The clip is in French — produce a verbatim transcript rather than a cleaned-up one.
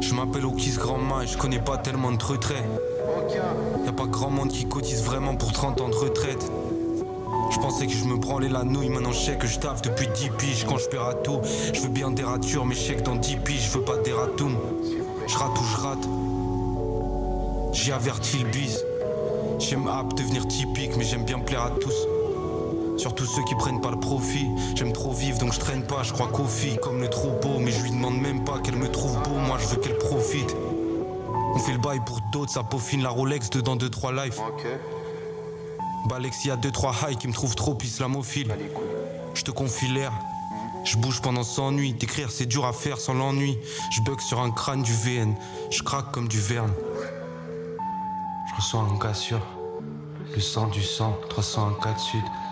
Je m'appelle Okis Grand Ma et je connais pas tellement de retraits. Y'a pas grand monde qui cotise vraiment pour trente ans de retraite. Je pensais que je me branlais la nouille, maintenant je sais que je taffe depuis dix piges. Quand je perds à tout, je veux bien des ratures, mais je sais que dans dix piges, je veux pas des ratoums. Je rate ou je rate, j'ai averti le bise. J'aime hap devenir typique, mais j'aime bien plaire à tous. Surtout ceux qui prennent pas le profit. J'aime trop vivre donc je traîne pas, je crois qu'aux filles comme le troupeau. Mais je lui demande même pas qu'elle me trouve beau, moi je veux qu'elle profite. On fait le bail pour d'autres, ça peaufine la Rolex dedans deux trois lives. Okay. Balex, y'a deux trois high qui me trouvent trop islamophile. Je te confie l'air, je bouge pendant cent nuits. D'écrire c'est dur à faire sans l'ennui. Je bug sur un crâne du V N, je craque comme du verne. Je reçois un cassure, le sang du sang, trois cent un quatre sud.